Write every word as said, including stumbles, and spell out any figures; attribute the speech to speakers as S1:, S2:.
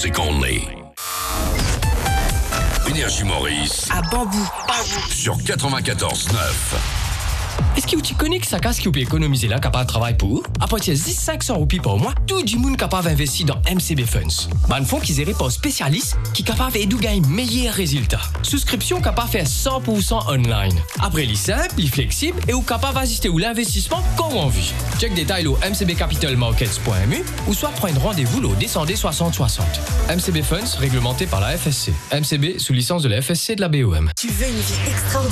S1: music only. Énergie Maurice.
S2: À bambou.
S1: Sur quatre-vingt-quatorze neuf.
S3: Est-ce que tu connais que ça casse qui peut économiser là capable de travailler pour? À partir de cinq cents roupies par mois, tout le monde capable d'investir dans M C B Funds. Un fonds qui est géré par un spécialiste qui est capable d'aider à gagner meilleurs résultats. Souscription capable de faire cent pour cent online. Après, il est simple, il est flexible et ou capable d'assister à l'investissement comme on vit. Check détails au m c b capital markets point m u ou soit prendre rendez-vous au descendez soixante soixante. M C B Funds, réglementé par la F S C. M C B sous licence de la F S C de la B O M.
S2: Tu veux une vie extraordinaire?